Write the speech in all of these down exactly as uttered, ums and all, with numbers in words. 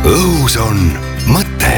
õhus on mõte.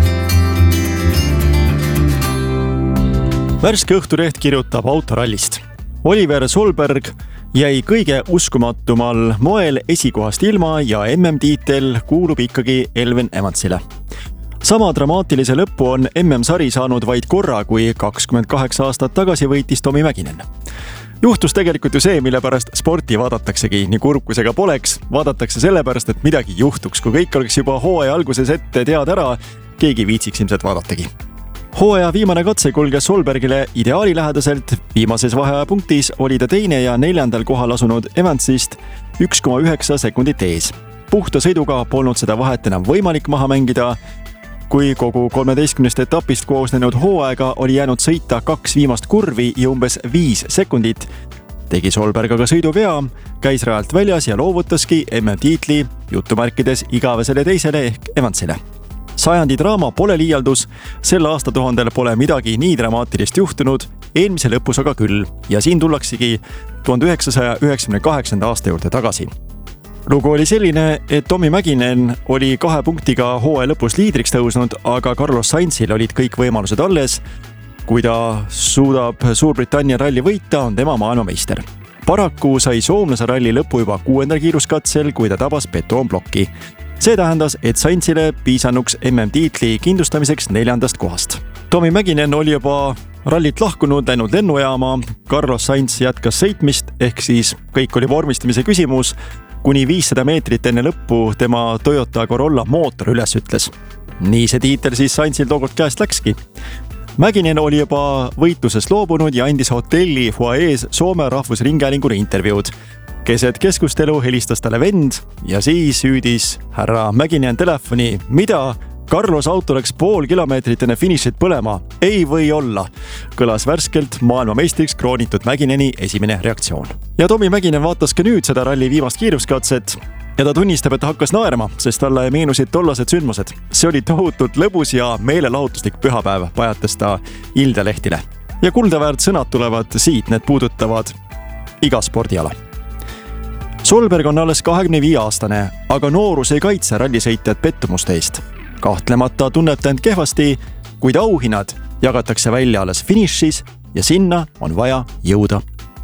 Värske Õhtuleht kirjutab autorallist. Oliver Solberg jäi kõige uskumatumal moel esikohast ilma ja M M-tiitel kuulub ikkagi Elven Evansile. Sama dramaatilise lõppu on M M-sari saanud vaid korra, kui kakskümmend kaheksa aastat tagasi võitis Tomi Mäkinen. Juhtus tegelikult ju see, mille pärast sporti vaadataksegi, nii kurkusega poleks, vaadatakse selle pärast, et midagi juhtuks. Kui kõik oleks juba hooaja alguses ette teada ära, keegi viitsiks ilmselt vaadatagi. Hooaja viimane katse kulges Solbergile ideaali lähedaselt. Viimases vaheaja punktis oli ta teine ja neljandal kohal asunud Evansist üks koma üheksa sekundit ees. Puhta sõiduga polnud seda vahet enam võimalik maha mängida. Kui kogu kolmeteistkümnest etapist koosnenud hooaega oli jäänud sõita kaks viimast kurvi ja umbes viis sekundit, tegi Solberg aga sõiduvea, käis rajalt väljas ja loovutaski M M-tiitli jutumärkides igavesele teisele ehk Evansile. Sajandi draama pole liialdus, sel aastatuhandel pole midagi nii dramaatilist juhtunud, eelmise lõpus aga küll ja siin tullaksegi tuhande üheksasaja üheksakümne kaheksanda aasta juurde tagasi. Lugu oli selline, et Tomi Mäkinen oli kahe punktiga hooaja lõpus liidriks tõusnud, aga Carlos Sainzil olid kõik võimalused alles. Kui ta suudab Suurbritannia ralli võita, on tema maailmameister. Paraku sai soomlase ralli lõpu juba kuuendal kiiruskatsel, kui ta tabas betoonblokki. See tähendas, et Sainzile piisanuks M M-tiitli kindlustamiseks neljandast kohast. Tomi Mäkinen oli juba rallit lahkunud, läinud lennujaama. Carlos Sainz jätkas sõitmist, ehk siis kõik oli vormistamise küsimus, kuni viissada meetrit enne lõppu tema Toyota Corolla mootor üles ütles. Nii see tiitel siis Sainzil tookord käest läkski. Mäkinen oli juba võitlusest loobunud ja andis hotelli fuaees Soome rahvusringhäälingule intervjuud. Keset keskustelu helistas talle vend ja siis hüüdis härra Mäkinen telefoni, mida Carlos auto läks pool kilomeetrit enne finišit põlema. Ei või olla, kõlas värskelt maailmameistriks kroonitud Mäkineni esimene reaktsioon. Ja Tomi Mäkinen vaatas ka nüüd seda ralli viimast kiiruskatset ja ta tunnistab, et hakkas naerma, sest talle meenusid tollased sündmused. See oli tohutult lõbus ja meelelahutuslik pühapäev, pajatas ta Ilde lehtile. Ja kuldaväärt sõnad tulevad siit, need puudutavad iga spordiala. Solberg on alles kahekümne viie aastane, aga noorus ei kaitse rallisõitjad pettumuste eest. Kahtlemata tunneb ta end kehvasti, kuid auhinnad jagatakse välja alles finišis ja sinna on vaja jõuda.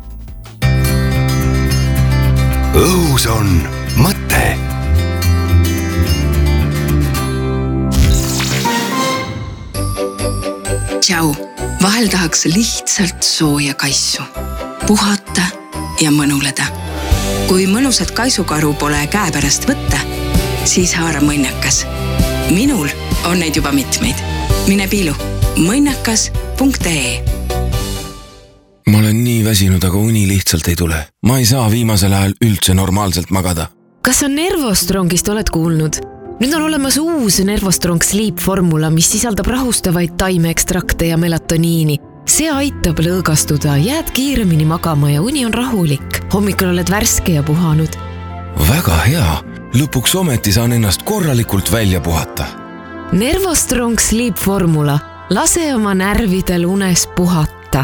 Õhus on mõte. Tšau, vahel tahaks lihtsalt sooja kaisu, puhata ja mõnuleda. Kui mõnusat kaisukaru pole käe pärast võtta, siis haara mõnnakas. Minul on neid juba mitmeid. Mine piilu mõnnakas punkt ee. Ma olen nii väsinud, aga uni lihtsalt ei tule. Ma ei saa viimasel ajal üldse normaalselt magada. Kas on Nervostrongist oled kuulnud? Nüüd on olemas uus Nervostrong Sleep formula, mis sisaldab rahustavaid taimeekstrakte ja melatoniini. See aitab lõõgastuda, jääd kiiremini magama ja uni on rahulik. Hommikul oled värske ja puhanud. Väga hea. Lõpuks ometi saan ennast korralikult välja puhata. Nervostrong Sleep formula. Lase oma närvidel unes puhata.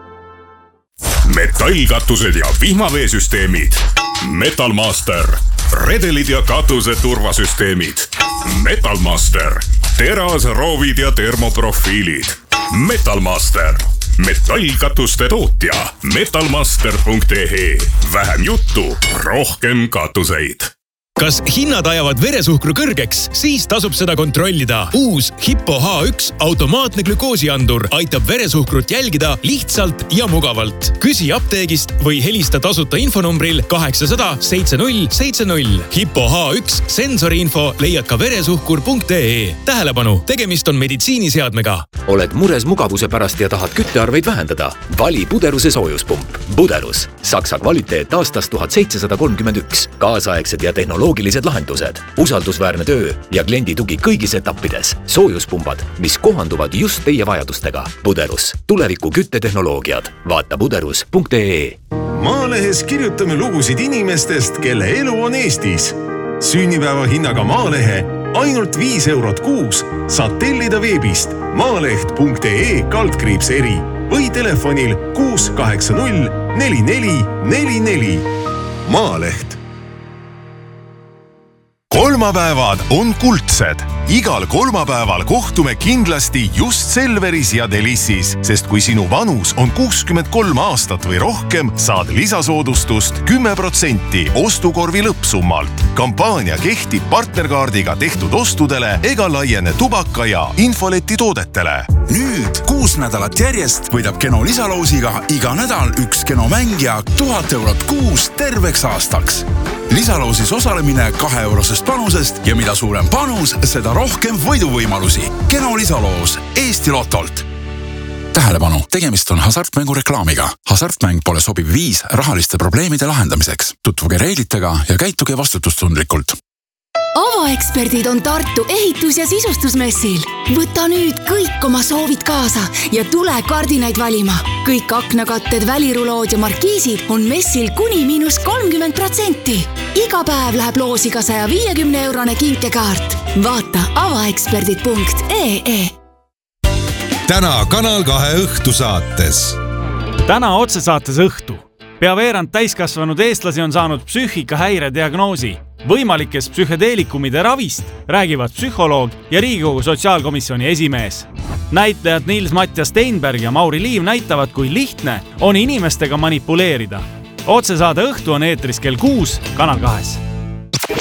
Metallkatused ja vihmaveesüsteemid. Metalmaster. Redelid ja katuse turvasüsteemid. Metalmaster. Teras, roovid ja termoprofiilid. Metalmaster. Metallkatuste tootja. metalmaster punkt ee. Vähem juttu, rohkem katuseid. Kas hinnad ajavad veresuhkru kõrgeks, siis tasub seda kontrollida. Uus Hippo H üks automaatne glükoosiandur aitab veresuhkrut jälgida lihtsalt ja mugavalt. Küsi apteegist või helista tasuta infonumbril kaheksasada seitsekümmend seitsekümmend. Hippo H üks sensoriinfo leiad ka veresuhkur punkt ee. Tähelepanu, tegemist on meditsiiniseadmega. Oled mures mugavuse pärast ja tahad küttearveid vähendada? Vali Buderuse soojuspump. Buderus. Saksa kvaliteet aastast tuhat seitsesada kolmkümmend üks. Kaasaegsed ja tehnoloogilised lahendused. Usaldusväärne töö ja kliendi tugi kõigis etappides. Soojuspumbad, mis kohanduvad just teie vajadustega. Buderus. Tuleviku küttetehnoloogiad. Vaata buderus punkt ee. Maalehes kirjutame lugusid inimestest, kelle elu on Eestis. Sünnipäeva hinnaga Maalehe ainult viis eurot kuus saad tellida veebist maaleht punkt ee kaldkriips eri või telefonil kuus kaheksa null neli neli neli neli. Maaleht. kolmapäevad on kuldsed. Igal kolmapäeval kohtume kindlasti just Selveris ja Delissis, sest kui sinu vanus on kuuskümmend kolm aastat või rohkem, saad lisasoodustust kümme protsenti ostukorvi lõppsummalt. Kampaania kehtib partnerkaardiga tehtud ostudele ega laiene tubaka ja infoleti toodetele. Nüüd kuus nädalat järjest võidab Keno lisaloosiga iga nädal üks Keno mängija tuhat eurot kuus terveks aastaks. Lisaloosis osalemine kahe eurosest panusest ja mida suurem panus, seda rohkem võiduvõimalusi. Keno lisaloos Eesti Lotolt. Tähelepanu, tegemist on hasartmängu reklaamiga. Hasartmäng pole sobiv viis rahaliste probleemide lahendamiseks. Tutvuge reeglitega ja käituge vastutustundlikult. Avaeksperdid on Tartu ehitus- ja sisustusmessil. Võta nüüd kõik oma soovid kaasa ja tule kardinaid valima. Kõik aknakatted, välirulood ja markiisid on messil kuni miinus kolmkümmend protsenti. Iga päev läheb loosiga saja viiekümne eurone kinkekaart. Vaata avaeksperdid punkt ee ee. Täna Kanal kahe õhtusaates. Täna otsesaates õhtu. Pea veerand täiskasvanud eestlasi on saanud psüühikahäire diagnoosi. Võimalikes psühhedeelikumide ravist räägivad psühholoog ja Riigikogu sotsiaalkomisjoni esimees. Näitlejad Niels-Mattias Steinberg ja Mauri Liiv näitavad, kui lihtne on inimestega manipuleerida. Otsesaade õhtu on eetris kell kuus Kanal kahes.